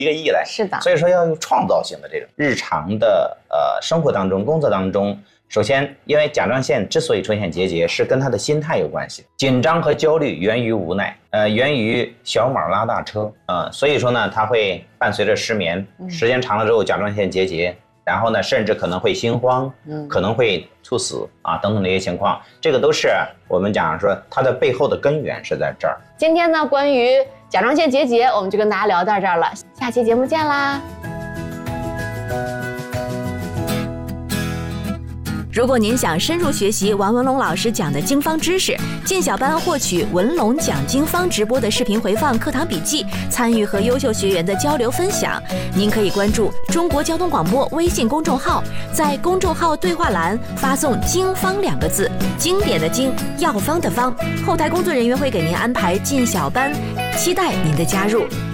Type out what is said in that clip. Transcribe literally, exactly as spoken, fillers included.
一个亿来。 是的， 所以说要有创造性的这种日常的呃生活当中、工作当中。首先，因为甲状腺之所以出现结节，是跟他的心态有关系。紧张和焦虑源于无奈，呃，源于小马拉大车，呃，所以说呢，它会伴随着失眠，时间长了之后，甲状腺结节。然后呢，甚至可能会心慌，嗯，可能会猝死啊，等等的一些情况，这个都是我们讲说它的背后的根源是在这儿。 今天呢，关于甲状腺结节，我们就跟大家聊到这儿了，下期节目见啦。 如果您想深入学习王文龙老师讲的经方知识，进小班获取文龙讲经方直播的视频回放、课堂笔记，参与和优秀学员的交流分享，您可以关注中国交通广播微信公众号，在公众号对话栏发送“经方”两个字，经典的经，药方的方，后台工作人员会给您安排进小班，期待您的加入。